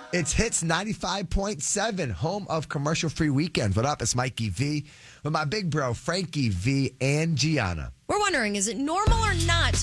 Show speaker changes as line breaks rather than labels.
It's Hits 95.7, home of commercial-free weekends. What up? It's Mikey V with my big bro, Frankie V and Gianna.
We're wondering, is it normal or not